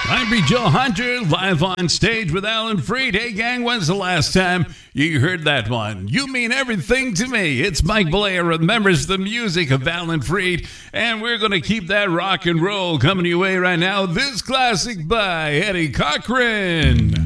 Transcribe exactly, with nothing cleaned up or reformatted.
I'm B. Joe Hunter, live on stage with Alan Freed. Hey, gang, when's the last time you heard that one? You mean everything to me. It's Mike Blair, remembers the music of Alan Freed, and we're going to keep that rock and roll coming your way right now. This classic by Eddie Cochran.